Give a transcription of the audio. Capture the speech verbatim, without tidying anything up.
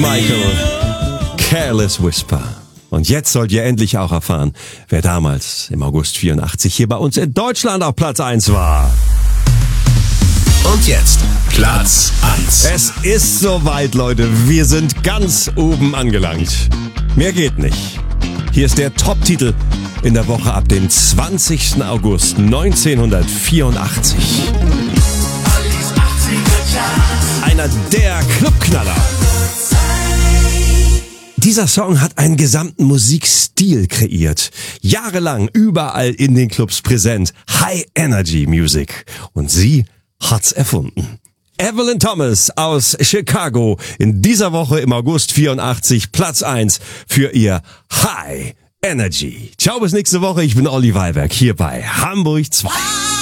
Michael, Careless Whisper. Und jetzt sollt ihr endlich auch erfahren, wer damals im August vierundachtzig hier bei uns in Deutschland auf Platz eins war. Und jetzt Platz eins. Es ist soweit, Leute. Wir sind ganz oben angelangt. Mehr geht nicht. Hier ist der Top-Titel in der Woche ab dem zwanzigsten August neunzehnhundertvierundachtzig. Einer der Clubknaller. Dieser Song hat einen gesamten Musikstil kreiert. Jahrelang überall in den Clubs präsent. High Energy Music. Und sie hat's erfunden. Evelyn Thomas aus Chicago. In dieser Woche im August vierundachtzig Platz eins für ihr High Energy. Ciao, bis nächste Woche. Ich bin Olli Weiberg hier bei Hamburg zwei.